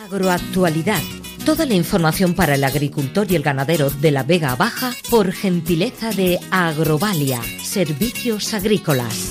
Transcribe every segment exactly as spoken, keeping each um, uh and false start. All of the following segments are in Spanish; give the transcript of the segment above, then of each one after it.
Agroactualidad. Toda la información para el agricultor y el ganadero de la Vega Baja por gentileza de Agrovalia, Servicios Agrícolas.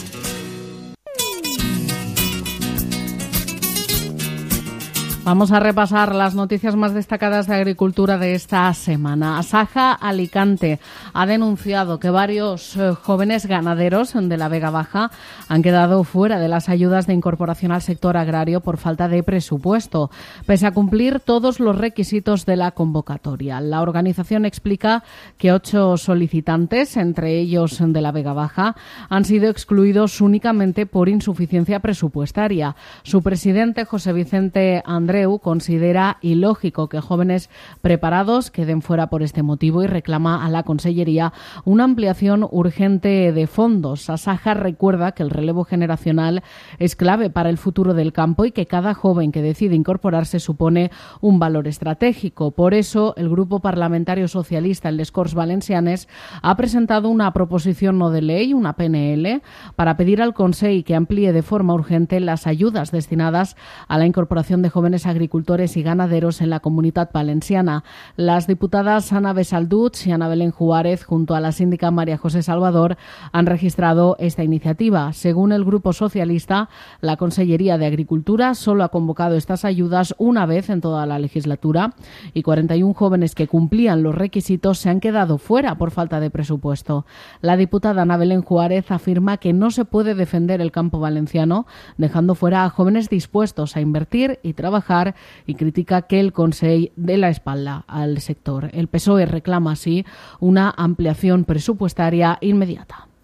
Vamos a repasar las noticias más destacadas de agricultura de esta semana. Asaja Alicante ha denunciado que varios eh, jóvenes ganaderos de la Vega Baja han quedado fuera de las ayudas de incorporación al sector agrario por falta de presupuesto, pese a cumplir todos los requisitos de la convocatoria. La organización explica que ocho solicitantes, entre ellos de la Vega Baja, han sido excluidos únicamente por insuficiencia presupuestaria. Su presidente, José Vicente Andrés, considera ilógico que jóvenes preparados queden fuera por este motivo y reclama a la Consellería una ampliación urgente de fondos. Asaja recuerda que el relevo generacional es clave para el futuro del campo y que cada joven que decide incorporarse supone un valor estratégico. Por eso, el Grupo Parlamentario Socialista en les Corts Valencianes ha presentado una proposición no de ley, una P N L, para pedir al Consell que amplíe de forma urgente las ayudas destinadas a la incorporación de jóvenes agricultores y ganaderos en la Comunitat Valenciana. Las diputadas Ana Besalduch y Ana Belén Juárez, junto a la síndica María José Salvador, han registrado esta iniciativa. Según el Grupo Socialista, la Consellería de Agricultura solo ha convocado estas ayudas una vez en toda la legislatura y cuarenta y uno jóvenes que cumplían los requisitos se han quedado fuera por falta de presupuesto. La diputada Ana Belén Juárez afirma que no se puede defender el campo valenciano dejando fuera a jóvenes dispuestos a invertir y trabajar, y critica que el Consell dé la espalda al sector. El P S O E reclama así una ampliación presupuestaria inmediata.